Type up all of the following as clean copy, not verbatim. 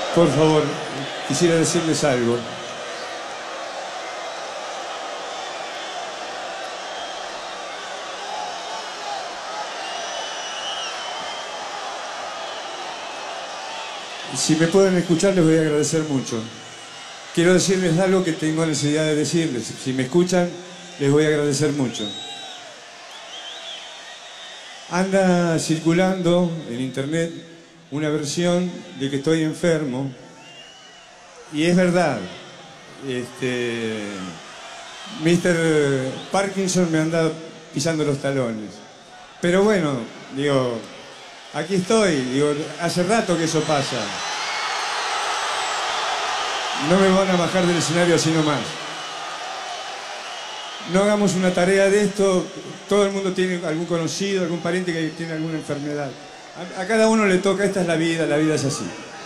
Por favor, quisiera decirles algo. Si me pueden escuchar, les voy a agradecer mucho. Quiero decirles algo que tengo necesidad de decirles. Si me escuchan, les voy a agradecer mucho. Anda circulando en internet una versión de que estoy enfermo. Y es verdad. Mr. Parkinson me anda pisando los talones. Pero bueno, digo, aquí estoy. Digo, hace rato que eso pasa. No me van a bajar del escenario así nomás. No hagamos una tarea de esto. Todo el mundo tiene algún conocido, algún pariente que tiene alguna enfermedad. A cada uno le toca, esta es la vida es así.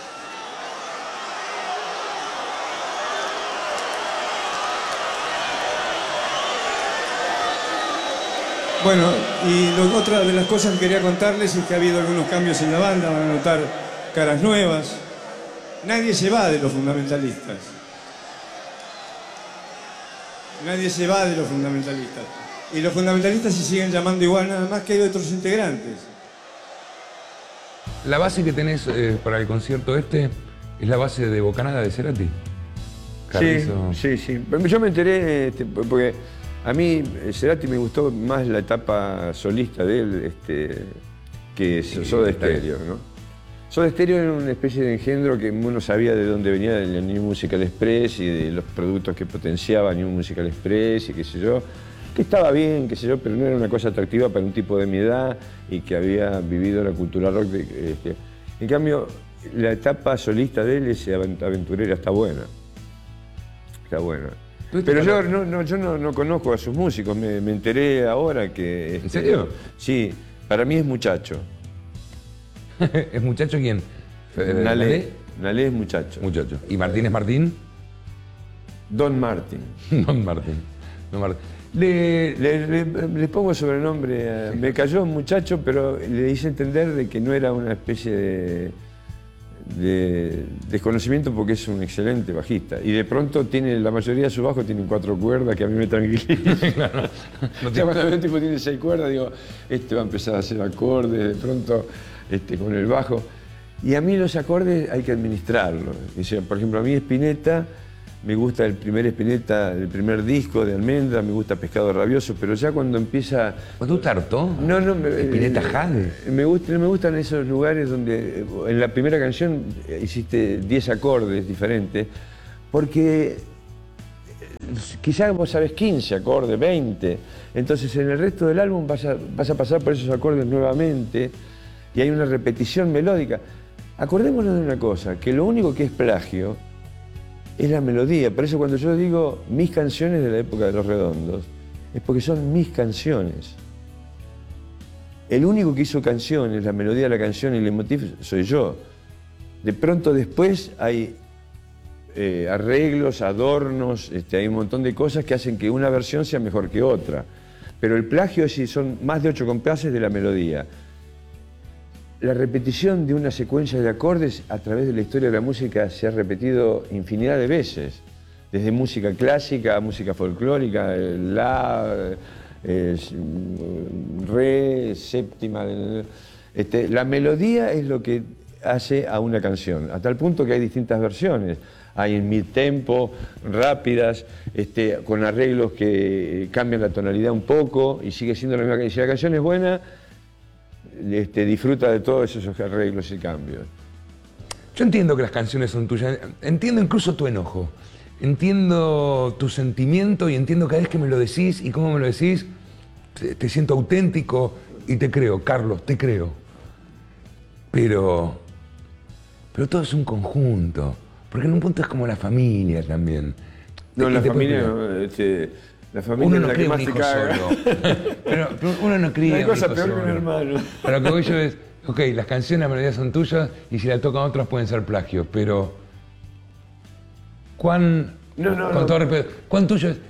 Bueno, y otra de las cosas que quería contarles es que ha habido algunos cambios en la banda, van a notar caras nuevas. Nadie se va de los fundamentalistas. Nadie se va de los fundamentalistas. Y los fundamentalistas se siguen llamando igual, nada más que hay otros integrantes. La base que tenés para el concierto este es la base de Bocanada de Cerati. Carrizo. Sí. Yo me enteré porque a mí Cerati me gustó más la etapa solista de él que Soda Stereo, ¿no? Soda Stereo era una especie de engendro que uno sabía de dónde venía del New Musical Express y de los productos que potenciaba New Musical Express y qué sé yo, que estaba bien, qué sé yo, pero no era una cosa atractiva para un tipo de mi edad y que había vivido la cultura rock. En cambio, la etapa solista de él, esa aventurera, está buena. Está buena. Pero yo no conozco a sus músicos, me enteré ahora que... ¿En serio? Sí, para mí es muchacho. ¿Es muchacho quién? Nalé es muchacho. Muchacho. ¿Y Martín es Martín? Don Martín. Don Martín. Le pongo sobrenombre. Me cayó muchacho, pero le hice entender de que no era una especie de desconocimiento porque es un excelente bajista. Y de pronto la mayoría de sus bajos tienen 4 cuerdas que a mí me tranquilizan. Claro. Cuando veo un tipo tiene 6 cuerdas, digo, va a empezar a hacer acordes, de pronto con el bajo. Y a mí los acordes hay que administrarlos. Por ejemplo, a mí Spinetta, me gusta el primer disco de Almendra, me gusta Pescado Rabioso, pero ya cuando empieza... ¿Te gusta Artaud? No. ¿Spinetta Jade? Me gustan esos lugares donde en la primera canción hiciste 10 acordes diferentes, porque quizás vos sabés 15 acordes, 20, entonces en el resto del álbum vas a pasar por esos acordes nuevamente y hay una repetición melódica. Acordémonos de una cosa, que lo único que es plagio es la melodía. Por eso cuando yo digo mis canciones de la época de Los Redondos, es porque son mis canciones. El único que hizo canciones, la melodía de la canción y el leitmotiv soy yo. De pronto después hay arreglos, adornos, hay un montón de cosas que hacen que una versión sea mejor que otra. Pero el plagio es si son más de 8 compases de la melodía. La repetición de una secuencia de acordes a través de la historia de la música se ha repetido infinidad de veces, desde música clásica a música folclórica, la, re, séptima. La melodía es lo que hace a una canción, a tal punto que hay distintas versiones. Hay en mid-tempo, rápidas, con arreglos que cambian la tonalidad un poco y sigue siendo la misma canción. Si la canción es buena, disfruta de todos esos arreglos y cambios. Yo entiendo que las canciones son tuyas, entiendo incluso tu enojo, entiendo tu sentimiento y entiendo cada vez que me lo decís y cómo me lo decís, te siento auténtico y te creo, Carlos, te creo. Pero todo es un conjunto, porque en un punto es como la familia también. No, la familia la familia es la que más te caga. Pero uno no cría. No hay cosa peor solo. que un hermano. Pero lo que voy yo es, ok, las canciones, las melodías son tuyas y si la tocan otros pueden ser plagios, pero con todo respeto, ¿cuán tuyo es?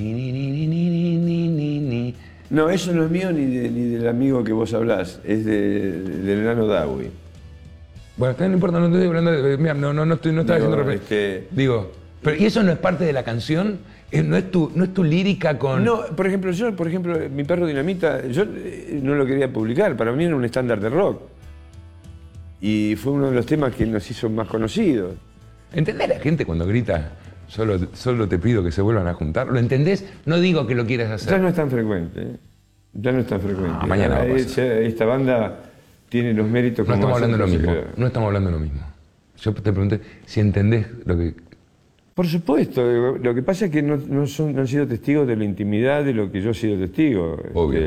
No, eso no es mío ni del amigo que vos hablás, es del enano Dawi. Bueno, no importa, no estoy hablando de... Mira, no estaba haciendo referencia. Digo, pero ¿y eso no es parte de la canción? ¿No es tu lírica con...? No, por ejemplo, Mi perro Dinamita, yo no lo quería publicar, para mí era un estándar de rock. Y fue uno de los temas que nos hizo más conocidos. ¿Entendés la gente cuando grita, solo te pido que se vuelvan a juntar? ¿Lo entendés? No digo que lo quieras hacer. Ya no es tan frecuente, ¿eh? Ya no es tan frecuente. Ah, mañana va a pasar. Esta banda tiene los méritos No como estamos hablando de lo mismo. música. No estamos hablando de lo mismo. Yo te pregunté si entendés lo que... Por supuesto, lo que pasa es que no han sido testigos de la intimidad de lo que yo he sido testigo. Obvio.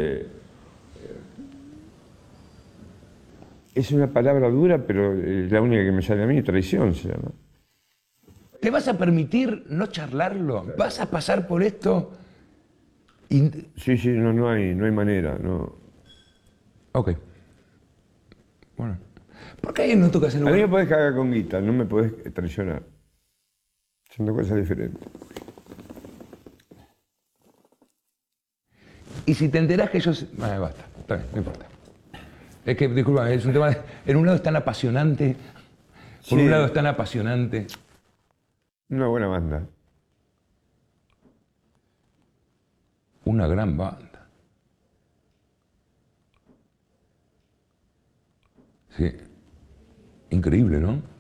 Es una palabra dura, pero es la única que me sale a mí, traición se llama. ¿Te vas a permitir no charlarlo? ¿Vas a pasar por esto? Sí, no hay manera, no. Ok. Bueno. ¿Por qué no tocas el A mí lugar? me podés cagar con guita, no me podés traicionar. Son dos cosas diferentes. Y si te enterás que ellos... Bueno, basta, está bien, no importa. Es que, disculpa, es un tema... En un lado es tan apasionante. Por Sí. un lado es tan apasionante. Una buena banda. Una gran banda. Sí. Increíble, ¿no?